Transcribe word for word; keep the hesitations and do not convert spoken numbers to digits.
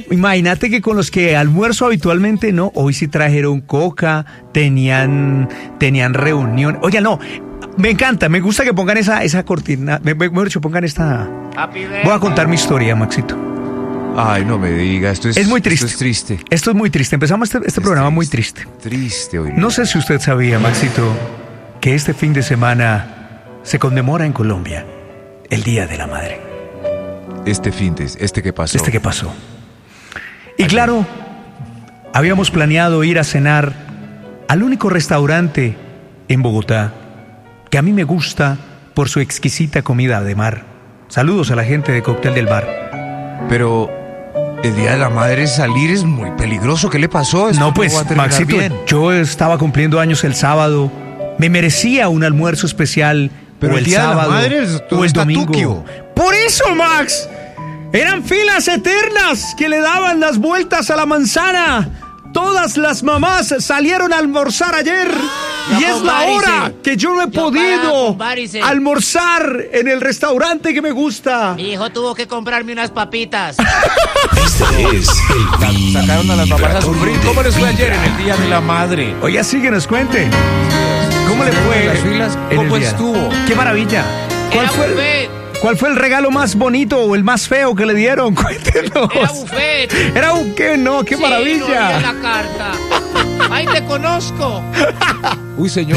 Imagínate que con los que almuerzo habitualmente, no, hoy sí trajeron coca, tenían, tenían reunión. Oye, no, me encanta, me gusta que pongan esa, esa cortina, me, me, mejor dicho, pongan esta. Voy a contar mi historia, Maxito. Ay, no me diga, esto es, es muy triste. Esto es triste. Esto es muy triste. Empezamos este, este programa triste, muy triste. Triste hoy. No sé si usted sabía, Maxito, que este fin de semana se conmemora en Colombia el Día de la Madre. Este fin de, este que pasó. Este que pasó. Y claro, habíamos planeado ir a cenar al único restaurante en Bogotá que a mí me gusta por su exquisita comida de mar. Saludos a la gente de Cóctel del Bar. Pero el Día de la Madre salir es muy peligroso. ¿Qué le pasó? No, pues, no Maxito, bien. Yo estaba cumpliendo años el sábado. Me merecía un almuerzo especial. Pero o el, el día sábado de la madre, o el domingo. Tuquio. Por eso, Max, eran filas eternas que le daban las vueltas a la manzana. Todas las mamás salieron a almorzar ayer y es la hora que yo no he podido almorzar en el restaurante que me gusta. Mi hijo tuvo que comprarme unas papitas. Este es el Sacaron a las mamás a sufrir. ¿Cómo les fue ayer en el Día de la Madre? Oiga, sí que nos cuente. ¿Cómo le fue? Las filas, ¿cómo estuvo? ¡Qué maravilla! ¿Cuál Era fue, buffet. ¿Cuál fue el regalo más bonito o el más feo que le dieron? Cuéntenos. Era buffet. ¿Era un qué? No, qué sí, maravilla. No, la carta. ¡Ay, te conozco! Uy, señor.